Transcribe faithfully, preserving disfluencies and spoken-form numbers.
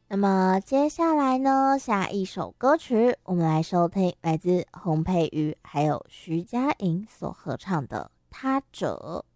那么接下来呢，下一首歌曲，我们来收听来自洪佩瑜还有徐佳莹所合唱的《他者》。